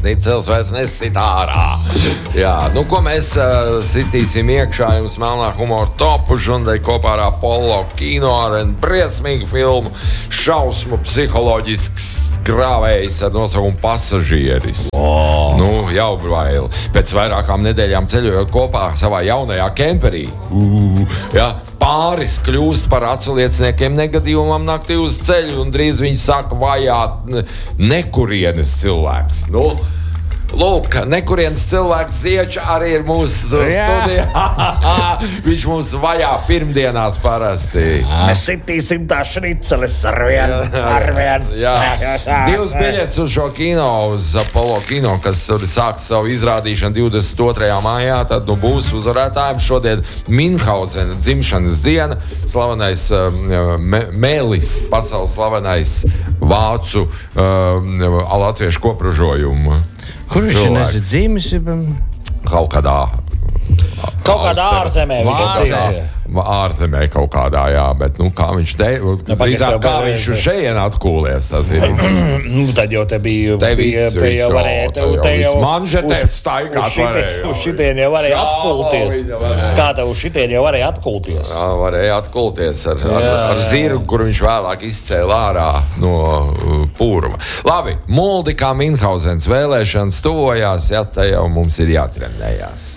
šnicels vairs nesit ārā. Jā, ko mēs sitīsim iekšā jums melnā humora topu žundai kopā ar Apollo kino ar briesmīgu filmu, šausmu psiholoģisks grāvējs ar nosaukumu Pasažieris. Jau bail. Pēc vairākām nedēļām ceļojot kopā savā jaunajā kemperī. Pāris kļūst par atslieciniekiem negadījumam naktī uz ceļu, un drīz viņi sāka vajāt nekurienes cilvēks. Lūk, nekurienes cilvēks Zieča arī ir mūsu studijā. Viņš mums vajā pirmdienās parasti. Mēs sitīsim tā šniceles arvien. Jā. 2 biļetes uz šo kino, uz Apollo kino, kas sāks savu izrādīšanu 22. maijā. Tad būs uzvarētājiem šodien Minhausena dzimšanas diena. Slavenais Mēlis, pasaules slavenais vācu latviešu kopražojumu. Kur viņš ir nezīmes? Kaut kādā ārzemē viņš dzīvo. Ārzemē kaut kādā, jā, bet kā viņš drīzāk kā viņš šeit atkūlies, tas ir. Tad jau te bija, te jau varēja, manžetēs staigāt varēja. Uz šitien jau varēja atkulties. Kā tev uz šitien jau varēja atkulties? Jā, varēja atkulties ar zirgu, kur viņš vēlāk izcēla ārā no pūruma. Labi, Muldi kā Minhausens vēlēšanas tuvojās, jā, te jau mums ir jātrenējās.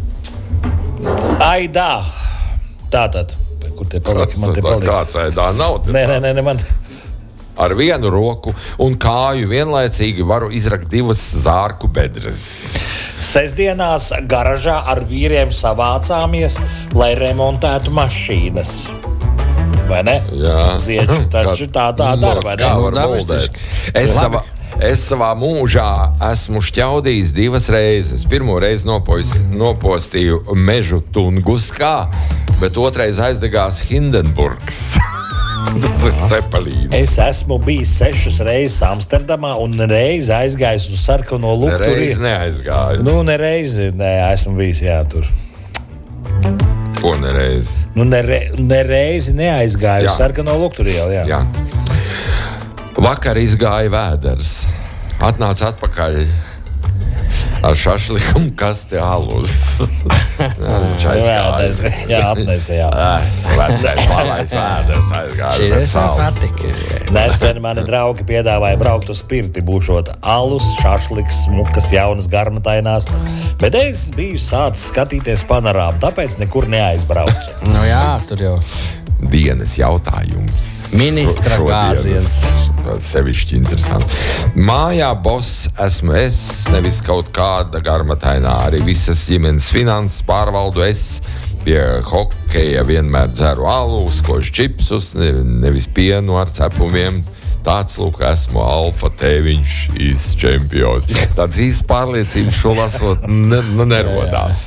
Aidā! Tātad, kur te palika? Man te palika. Kāds aidā nav? Nē, man. Ar vienu roku un kāju vienlaicīgi varu izrakt 2 zārku bedres. Sestdienās garažā ar vīriem savācāmies, lai remontētu mašīnas. Vai ne? Jā. Zieču taču tā dara, vai ne? Kā var muldēt? Es savā mūžā esmu šķaudījis 2 reizes. Pirmo reizi nopostīju mežu Tunguskā, bet otrais aizdegās Hindenburgs. Cepelīns. Es esmu bijis 6 reizes Amsterdamā un reizi aizgājis uz sarkano luktu. Reizi neaizgāju. Nereizi, esmu bijis, jā, tur. Ko nereizi? Nereizi neaizgāju uz sarkano luktu, jā. Vakar izgāja vēders. Atnāca atpakaļ ar šašlikumu kasti alus. Viņš aizgāja. Jā, apnesa, jā. Vecais labais vēders aizgāja. Šī es patika. Nesen mani draugi piedāvāja braukt uz pirti, būšot alus, šašliks, smukas, jaunas garmatainās. Bet es biju sācis skatīties panorāmu, tāpēc nekur neaizbraucu. Jā, tur jau. Dienas jautājums. Ministra gāziens. Sevišķi interesanti. Mājā boss esmu es, nevis kaut kāda garmatainā. Arī visas ģimenes finanses pārvaldu es. Pie hokeja vienmēr dzeru alu, skožu čipsus, nevis pienu ar cepumiem. Tāds, lūk, esmu alfa tēviņš, īsts čempions. Tāds īsts pārliecības šo lasot nerodās.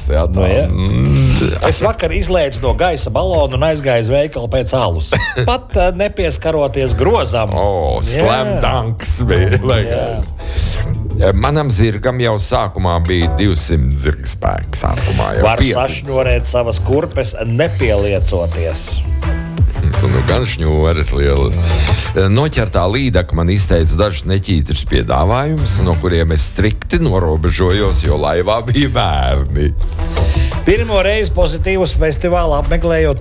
Es vakar izlēdzu no gaisa balonu un aizgāju uz veikalu pēc alus. Pat nepieskaroties grozam. Slam dunks bija. Manam zirgam jau sākumā bija 200 zirga spēks. Var sašņorēt savas kurpes nepieliecoties. Gan šņūres lielas. Noķertā līdaka man izteica dažus neķītrus piedāvājumus, no kuriem es strikti norobežojos, jo laivā bija bērni. Pirmo reizi pozitīvus festivālu apmeklējot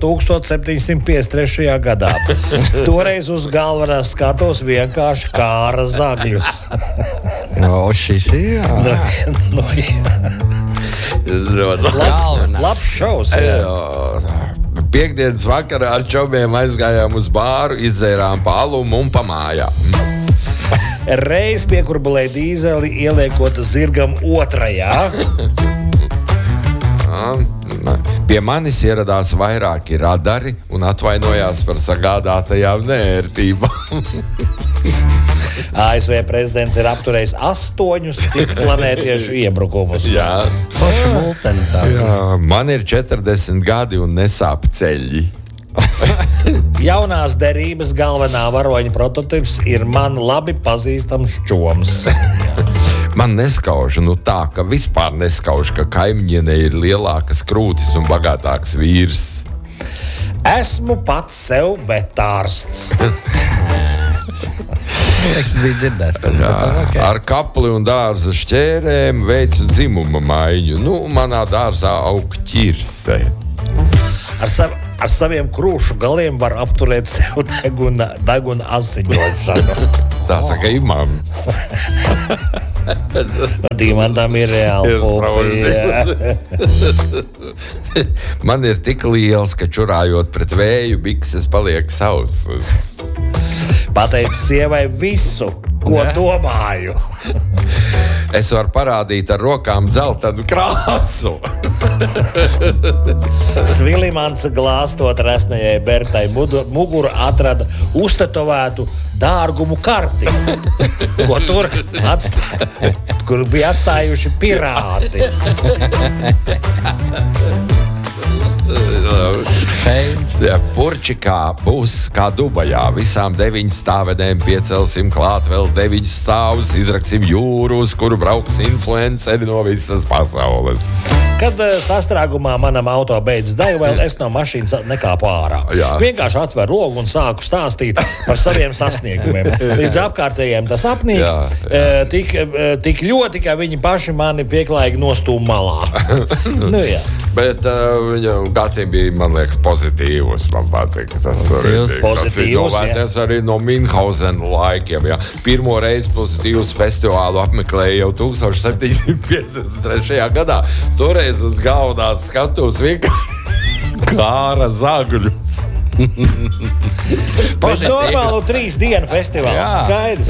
1753. gadā. Toreiz uz galvenās skatos vienkārši kāra zagļus. Šis ir, Labs šovs, Piektdienas vakarā ar čomiem aizgājām uz bāru, izdzērām pa alumu un pa mājām. Reiz piekurbulēja dīzeli, ieliekot zirgam otrajā. Pie manis ieradās vairāki radari un atvainojās par sagādātajām neērtībām. ASV prezidents ir apturējis 8 citu planētiešu iebrukumus. Jā. Man ir 40 gadi un nesāp ceļi. Jaunās derības galvenā varoņa prototips ir man labi pazīstams čoms. Man neskauž, tā, ka vispār neskauž, ka kaimiņienei ir lielākas krūtis un bagātāks vīrs. Esmu pats sev vetārsts. Es biju dzirdējis. Jā, ar kapli un dārza šķērēm veicu dzimuma maiņu. Nu, manā dārzā aug ķirse. Ar saviem krūšu galiem var apturēt sev deguna asiņošanu. Tā saka imants. Dimantam ir reāli pulpi. Man ir tik liels, ka čurājot pret vēju, bikses paliek sausas. Pateicu sievai visu, ko domāju. Es varu parādīt ar rokām dzeltenu krāsu. Svilimans glāstot resnējai Bertai muguru atrada uztetovētu dārgumu karti, kur bija atstājuši pirāti. Ja, Purčikā būs kā Dubajā. Visām 9 stāvedēm piecelsim klāt vēl 9 stāvus, izraksim jūru, uz kuru brauks influenceri no visas pasaules. Kad sastrēgumā manam auto beidzas degu, vēl es no mašīnas nekāpu ārā. Jā. Vienkārši atveru logu un sāku stāstīt par saviem sasniegumiem. Līdz apkārtējiem tas apnīk, tik ļoti, ka viņi paši mani pieklājīgi nostūm malā. Jā. Bet viņa Gatim bija, man liekas, pozitīvs. Man patīk, tas ir novērtēts arī no Minhausena laikiem. Jā. Pirmo reizi pozitīvs festivālu apmeklēja jau 1753. gadā. Toreiz uz galvenā skatuves vienkārši kāra zagļus. Bet normāli 3 dienu festivāls. Skaidrs.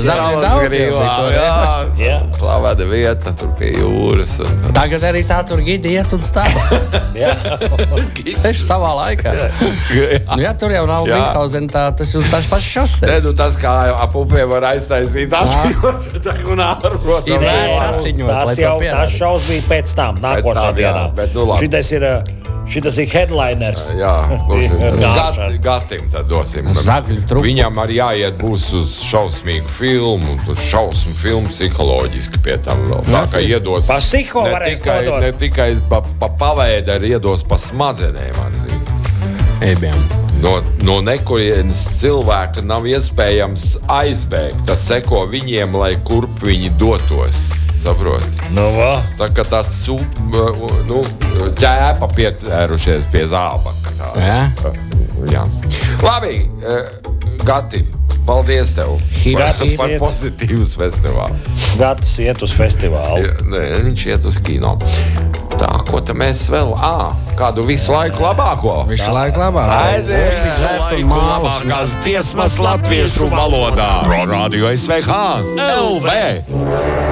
Jā. Slavena vieta, tur pie jūras. Tagad arī tā tur gidi iet un stāst. Tas savā laikā. Ja tur jau nav Minhausena, tas uz tās pašas šoseis. Tas kā ap upiem var aiztaisīt asiņot un ārprot. Ir vērts asiņot. Tas šaus bija pēc tam, nākošā dienā. Šitas ir headliners. Jā, Gatim tad dosim. Viņam arī jāiet būs uz šausmīgu filmu, šausmu filmu psiholoģiski pie tam vēl. Tā kā iedos pa psiho varēs nodot. Ne tikai pa pavēdi, arī iedos pa smadzenēm. No nekurienes cilvēka nav iespējams aizbēgt. Tas seko viņiem, lai kurp viņi dotos. Saprot? Tā kā tāds ķēpa piecērušies pie zābaka. Jā. Labi, Gati, paldies tev par pozitīvus festivālu. Gatis iet uz festivālu. Nē, viņš iet uz kino. Tā, ko te mēs vēl? Kādu visu laiku labāko? Visu laiku labāko. Aiziet! Labākās dziesmas latviešu valodā. Pro Radio SVH LV.